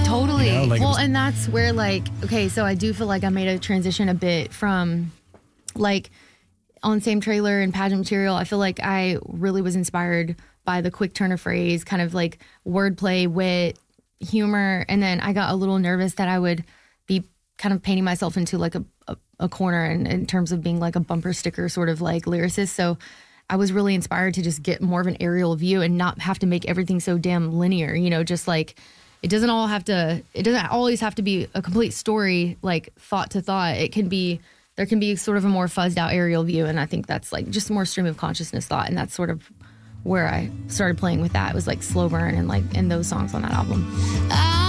Totally. You know, like, Well, and that's where, like, okay, so I do feel like I made a transition a bit from, like, on Same Trailer and Pageant Material. I feel like I really was inspired by the quick turn of phrase, kind of like wordplay, wit, humor. And then I got a little nervous that I would be kind of painting myself into like a corner in terms of being like a bumper sticker sort of like lyricist. So I was really inspired to just get more of an aerial view and not have to make everything so damn linear, you know, just like it doesn't always have to be a complete story, like thought to thought. There can be sort of a more fuzzed out aerial view. And I think that's like just more stream of consciousness thought. And that's sort of where I started playing with that. It was like Slow Burn and those songs on that album.